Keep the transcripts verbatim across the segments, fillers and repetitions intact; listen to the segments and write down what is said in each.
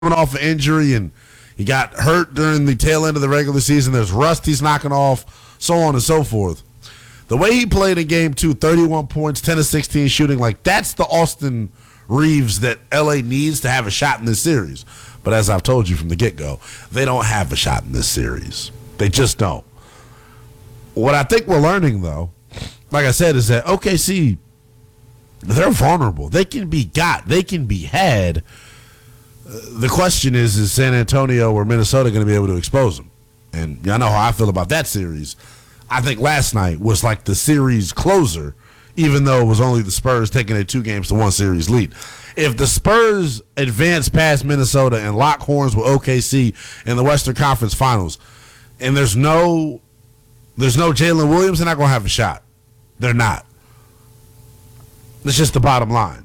off an injury and he got hurt during the tail end of the regular season. There's rust he's knocking off, so on and so forth. The way he played in game two, thirty-one points, ten of sixteen shooting, like that's the Austin Reeves that L A needs to have a shot in this series. But as I've told you from the get-go, they don't have a shot in this series. They just don't. What I think we're learning, though, like I said, is that O K C, they're vulnerable. They can be got. They can be had. The question is, is San Antonio or Minnesota going to be able to expose them? And y'all know how I feel about that series. I think last night was like the series closer, even though it was only the Spurs taking a two games to one series lead. If the Spurs advance past Minnesota and lock horns with O K C in the Western Conference Finals, and there's no there's no Jalen Williams, they're not going to have a shot. They're not. That's just the bottom line.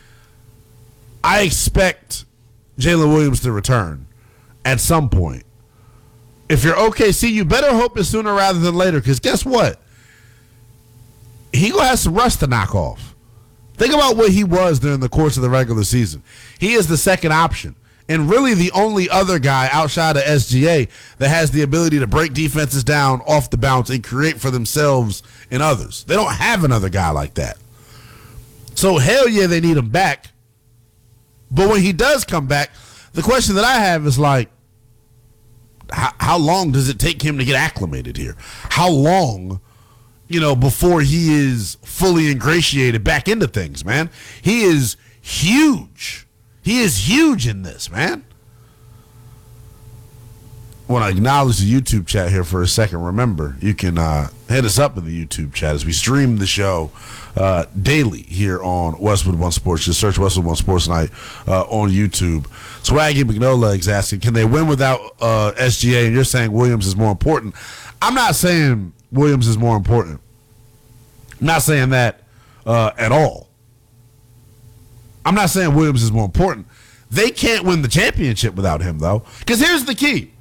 I expect Jalen Williams to return at some point. If you're O K C, you better hope it's sooner rather than later, because guess what? He going to have some rust to knock off. Think about what he was during the course of the regular season. He is the second option, and really the only other guy outside of S G A that has the ability to break defenses down off the bounce and create for themselves and others. They don't have another guy like that. So hell yeah, they need him back. But when he does come back, the question that I have is like, how, how long does it take him to get acclimated here? How long, you know, before he is fully ingratiated back into things, man? He is huge. He is huge in this, man. I want to acknowledge the YouTube chat here for a second. Remember, you can uh, hit us up in the YouTube chat as we stream the show uh, daily here on Westwood One Sports. Just search Westwood One Sports Night uh, on YouTube. Swaggy McNola is asking, can they win without uh, S G A? And you're saying Williams is more important. I'm not saying Williams is more important. I'm not saying that uh, at all. I'm not saying Williams is more important. They can't win the championship without him, though. Because here's the key.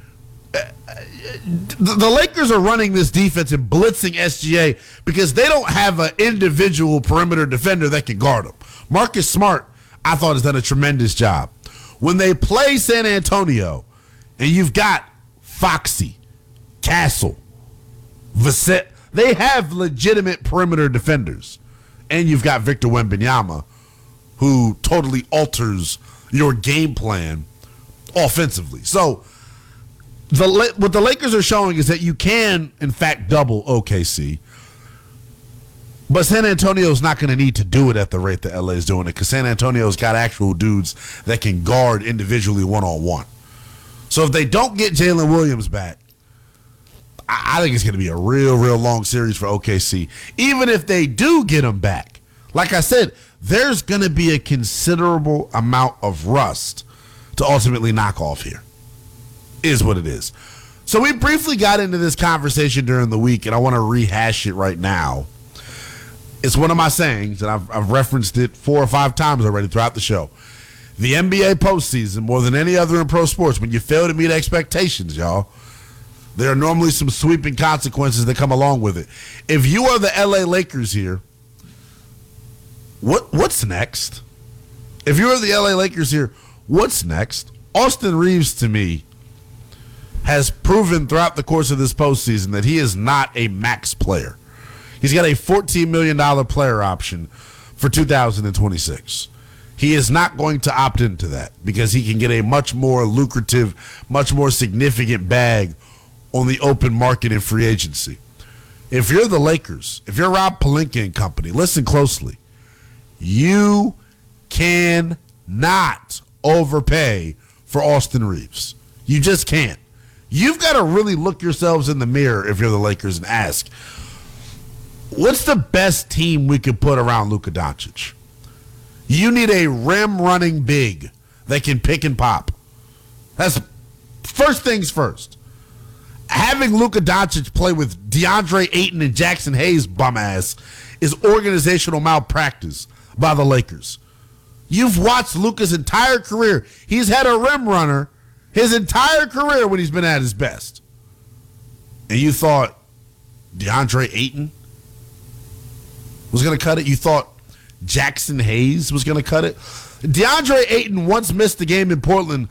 The Lakers are running this defense and blitzing S G A because they don't have an individual perimeter defender that can guard them. Marcus Smart, I thought, has done a tremendous job. When they play San Antonio, and you've got Foxy, Castle, Vassett, they have legitimate perimeter defenders. And you've got Victor Wembanyama, who totally alters your game plan offensively. So, The, what the Lakers are showing is that you can, in fact, double O K C. But San Antonio's not going to need to do it at the rate that L A is doing it, because San Antonio's got actual dudes that can guard individually one-on-one. So if they don't get Jalen Williams back, I, I think it's going to be a real, real long series for O K C. Even if they do get him back, like I said, there's going to be a considerable amount of rust to ultimately knock off here. Is what it is. So we briefly got into this conversation during the week, and I want to rehash it right now. It's one of my sayings, and I've, I've referenced it four or five times already throughout the show. The N B A postseason, more than any other in pro sports, when you fail to meet expectations, y'all, there are normally some sweeping consequences that come along with it. If you are the L A Lakers here, what what's next? If you are the L A Lakers here, what's next? Austin Reeves, to me, has proven throughout the course of this postseason that he is not a max player. He's got a fourteen million dollars player option for two thousand twenty-six. He is not going to opt into that because he can get a much more lucrative, much more significant bag on the open market in free agency. If you're the Lakers, if you're Rob Pelinka and company, listen closely. You cannot overpay for Austin Reeves. You just can't. You've got to really look yourselves in the mirror if you're the Lakers and ask, what's the best team we could put around Luka Doncic? You need a rim-running big that can pick and pop. That's first things first. Having Luka Doncic play with DeAndre Ayton and Jackson Hayes' bum ass is organizational malpractice by the Lakers. You've watched Luka's entire career. He's had a rim runner his entire career when he's been at his best. And you thought DeAndre Ayton was going to cut it? You thought Jackson Hayes was going to cut it? DeAndre Ayton once missed the game in Portland